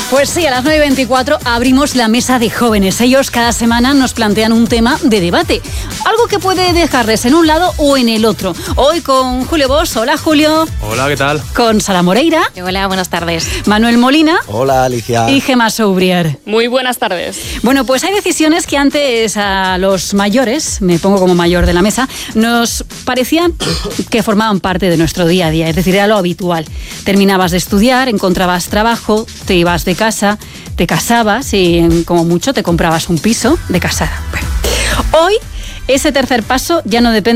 Pues sí, a las 9:24 abrimos la mesa de jóvenes. Ellos cada semana nos plantean un tema de debate. Algo que puede dejarles en un lado o en el otro. Hoy con Julio Bosch. Hola, Julio. Hola, ¿qué tal? Con Sara Moreira. Hola, buenas tardes. Manuel Molina. Hola, Alicia. Y Gemma Soubrier. Muy buenas tardes. Bueno, pues hay decisiones que antes a los mayores, me pongo como mayor de la mesa, nos parecían que formaban parte de nuestro día a día. Es decir, era lo habitual. Terminabas de estudiar, encontrabas trabajo, te ibas de casa, te casabas y como mucho te comprabas un piso de casada. Bueno, hoy ese tercer paso ya no depende